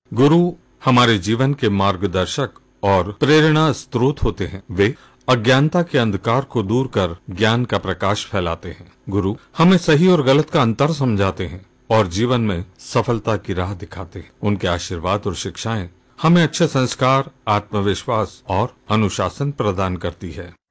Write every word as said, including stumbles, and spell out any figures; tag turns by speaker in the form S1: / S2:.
S1: गुरु हमारे जीवन के मार्गदर्शक और प्रेरणा स्रोत होते हैं। वे अज्ञानता के अंधकार को दूर कर ज्ञान का प्रकाश फैलाते हैं। गुरु हमें सही और गलत का अंतर समझाते हैं और जीवन में सफलता की राह दिखाते हैं। उनके आशीर्वाद और शिक्षाएं हमें अच्छे संस्कार, आत्मविश्वास और अनुशासन प्रदान करती है।